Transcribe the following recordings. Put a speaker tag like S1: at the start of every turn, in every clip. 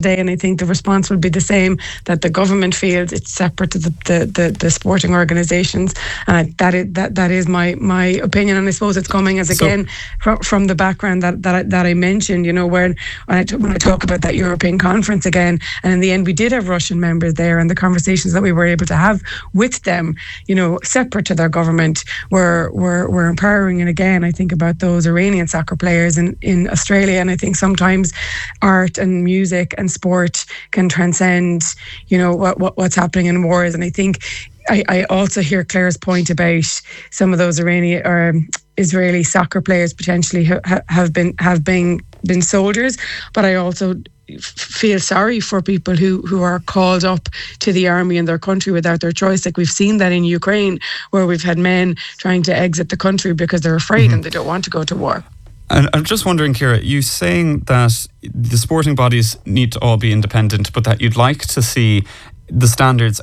S1: today, and I think the response will be the same, that the government feels it's separate to the sporting organisations. That is my opinion, and I suppose it's coming as again from the background that I mentioned. When I talk about that European conference again, and in the end we did have Russian members there, and the conversations that we were able to have with them, separate to their government, were empowering. And again, I think about those Iranian soccer players in Australia, and I think sometimes art and music and sport can transcend, what's happening in wars. And I think I also hear Claire's point about some of those Iranian or Israeli soccer players potentially have been soldiers, but I also feel sorry for people who are called up to the army in their country without their choice. Like we've seen that in Ukraine, where we've had men trying to exit the country because they're afraid and they don't want to go to war.
S2: And I'm just wondering, Ciara, you saying that the sporting bodies need to all be independent, but that you'd like to see the standards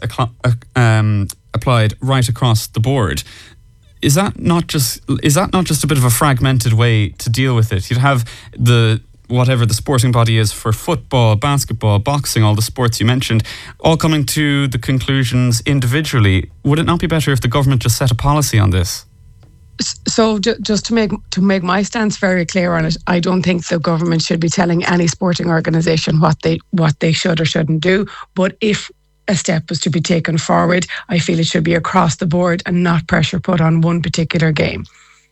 S2: applied right across the board. Is that not just a bit of a fragmented way to deal with it? You'd have whatever the sporting body is for football, basketball, boxing, all the sports you mentioned, all coming to the conclusions individually. Would it not be better if the government just set a policy on this?
S1: So just to make my stance very clear on it, I don't think the government should be telling any sporting organisation what they should or shouldn't do. But if a step was to be taken forward, I feel it should be across the board and not pressure put on one particular game.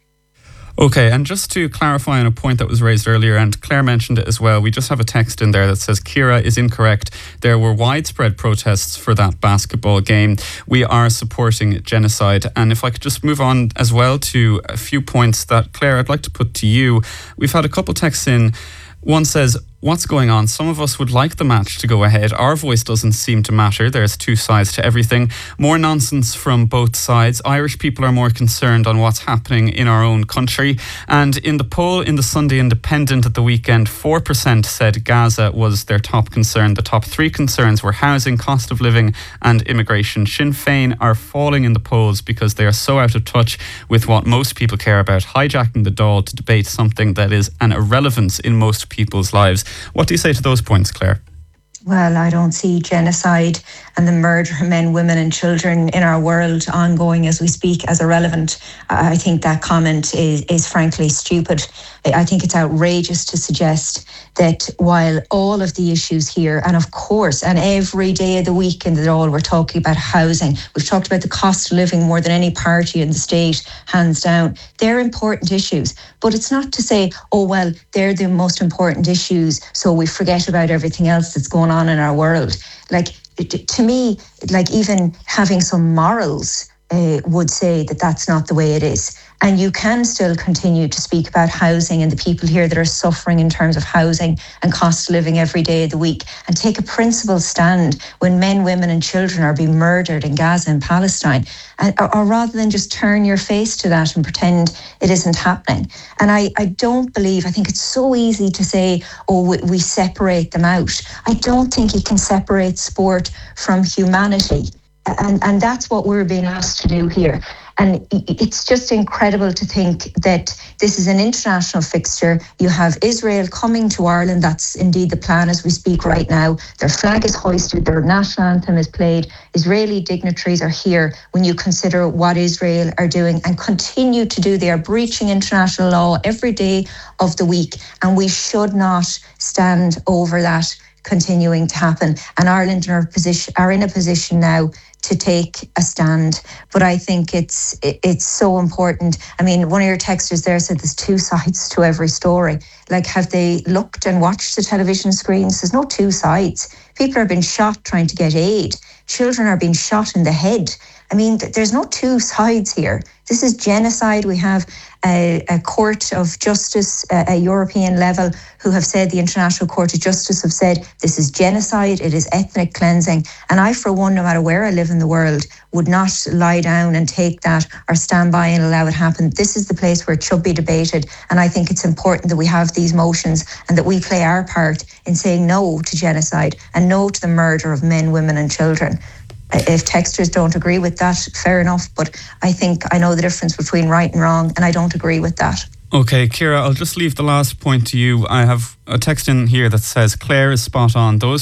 S2: Okay, and just to clarify on a point that was raised earlier, and Claire mentioned it as well, we just have a text in there that says Ciara is incorrect. There were widespread protests for that basketball game. We are supporting genocide. And if I could just move on as well to a few points that, Claire, I'd like to put to you. We've had a couple texts in. One says, what's going on? Some of us would like the match to go ahead. Our voice doesn't seem to matter. There's two sides to everything. More nonsense from both sides. Irish people are more concerned on what's happening in our own country. And in the poll in the Sunday Independent at the weekend, 4% said Gaza was their top concern. The top three concerns were housing, cost of living and immigration. Sinn Féin are falling in the polls because they are so out of touch with what most people care about, hijacking the Dáil to debate something that is an irrelevance in most people's lives. What do you say to those points, Claire?
S3: Well, I don't see genocide and the murder of men, women and children in our world ongoing as we speak as irrelevant. I think that comment is frankly stupid. I think it's outrageous to suggest that while all of the issues here, and of course, and every day of the week in the Dáil, we're talking about housing. We've talked about the cost of living more than any party in the state, hands down. They're important issues. But it's not to say, oh, well, they're the most important issues, so we forget about everything else that's going on in our world. Like, to me, like even having some morals would say that that's not the way it is. And you can still continue to speak about housing and the people here that are suffering in terms of housing and cost of living every day of the week, and take a principled stand when men, women and children are being murdered in Gaza and Palestine, or rather than just turn your face to that and pretend it isn't happening. And I don't believe, I think it's so easy to say, oh, we separate them out. I don't think you can separate sport from humanity. And that's what we're being asked to do here. And it's just incredible to think that this is an international fixture. You have Israel coming to Ireland. That's indeed the plan as we speak right now. Their flag is hoisted. Their national anthem is played. Israeli dignitaries are here. When you consider what Israel are doing and continue to do, they are breaching international law every day of the week. And we should not stand over that continuing to happen. And Ireland are in a position now to take a stand. But I think it's so important. I mean, one of your texters there said there's two sides to every story. Like, have they looked and watched the television screens? There's no two sides. People are being shot trying to get aid. Children are being shot in the head. I mean, there's no two sides here. This is genocide. We have a court of justice, a European level, who have said, the International Court of Justice have said, this is genocide, it is ethnic cleansing. And I, for one, no matter where I live in the world, would not lie down and take that or stand by and allow it happen. This is the place where it should be debated. And I think it's important that we have these motions and that we play our part in saying no to genocide and no to the murder of men, women and children. If texters don't agree with that, fair enough. But I think I know the difference between right and wrong, and I don't agree with that.
S2: Okay, Ciara, I'll just leave the last point to you. I have a text in here that says Claire is spot on. Those